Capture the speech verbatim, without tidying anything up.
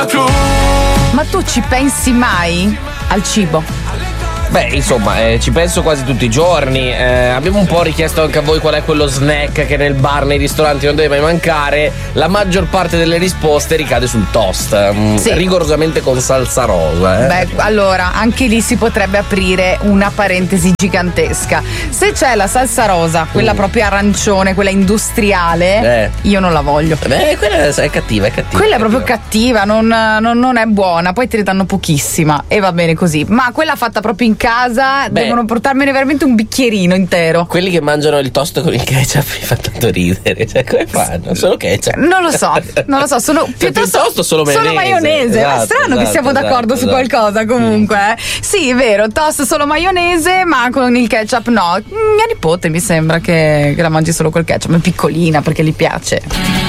ma tu. Ma tu ci pensi mai al cibo? Beh, insomma, eh, ci penso quasi tutti i giorni. Eh, abbiamo un po' richiesto anche a voi qual è quello snack che nel bar, nei ristoranti non deve mai mancare. La maggior parte delle risposte ricade sul toast, mm, Sì. rigorosamente con salsa rosa. Eh. Beh, allora, anche lì si potrebbe aprire una parentesi gigantesca. Se c'è la salsa rosa, quella Mm. proprio arancione, quella industriale, Eh. io non la voglio. Beh, quella è cattiva, è cattiva. Quella è proprio cattiva, non, non- non è buona, poi te ne danno pochissima e va bene così. Ma quella fatta proprio in casa, Beh. devono portarmene veramente un bicchierino intero. Quelli che mangiano il toast con il ketchup mi fa tanto ridere. Cioè, come fanno? Solo ketchup. Non lo so, non lo so, sono piuttosto piuttosto solo solo maionese. maionese. Esatto, È strano che esatto, siamo d'accordo esatto, su esatto. qualcosa comunque. eh. Sì, è vero, toast solo maionese, ma con il ketchup no. Mia nipote mi sembra che, che la mangi solo col ketchup, è piccolina perché gli piace.